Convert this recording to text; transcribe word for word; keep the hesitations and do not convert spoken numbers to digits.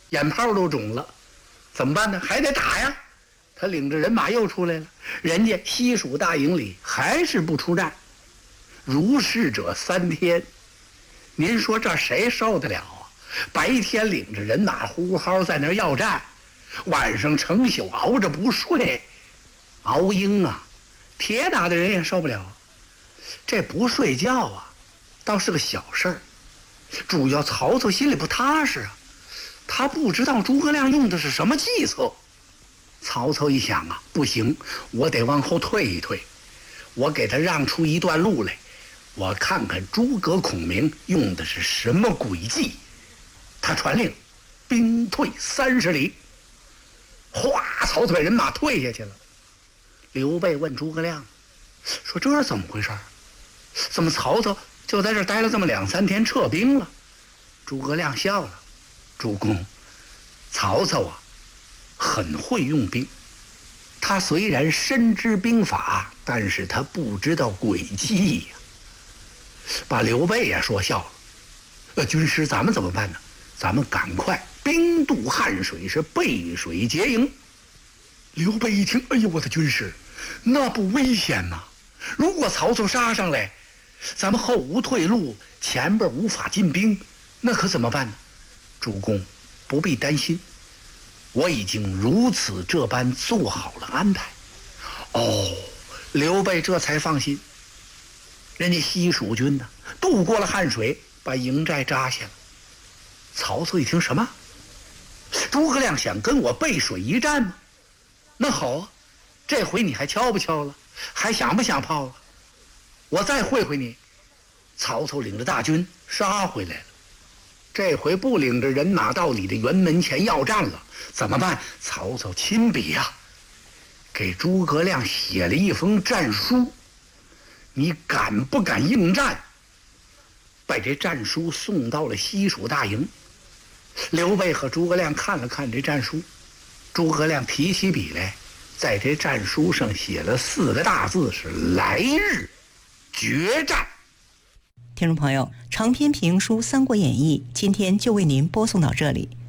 眼泡都肿了，怎么办呢？还得打呀。他领着人马又出来了，人家西蜀大营里还是不出战，如是者三天。您说这谁受得了啊？白天领着人马呼号在那儿要战，晚上成宿熬着不睡，熬鹰啊，铁打的人也受不了。这不睡觉啊，倒是个小事儿，主要曹操心里不踏实啊，他不知道诸葛亮用的是什么计策。曹操一想啊，不行，我得往后退一退，我给他让出一段路来，我看看诸葛孔明用的是什么诡计。他传令，兵退三十里。哗，曹操人马退下去了。刘备问诸葛亮，说这是怎么回事？怎么曹操就在这待了这么两三天撤兵了？诸葛亮笑了，主公，曹操啊很会用兵，他虽然深知兵法，但是他不知道诡计呀、啊，把刘备也说笑了。呃，军师，咱们怎么办呢？咱们赶快兵渡汉水，是背水结营。刘备一听，哎呦，我的军师，那不危险吗？如果曹操杀上来，咱们后无退路，前边无法进兵，那可怎么办呢？主公不必担心，我已经如此这般做好了安排。哦，刘备这才放心。人家西蜀军呢，渡过了汉水，把营寨扎下了。曹操一听，什么？诸葛亮想跟我背水一战吗？那好啊，这回你还敲不敲了？还想不想炮了？我再会会你。曹操领着大军杀回来了，这回不领着人马到你的辕门前要战了，怎么办？曹操亲笔呀、啊，给诸葛亮写了一封战书，你敢不敢应战？把这战书送到了西蜀大营。刘备和诸葛亮看了看这战书，诸葛亮提起笔来，在这战书上写了四个大字，是来日决战。 听众朋友，长篇评书《三国演义》今天就为您播送到这里。